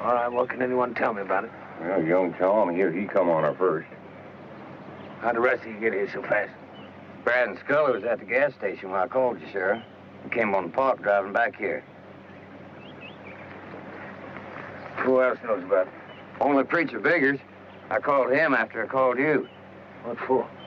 All right, what can anyone tell me about it? Well, you don't tell him. He come on her first. How'd the rest of you get here so fast? Brad and Scully was at the gas station when I called you, Sheriff. We came on the park driving back here. Who else knows about it? Only Preacher Biggers. I called him after I called you. What for?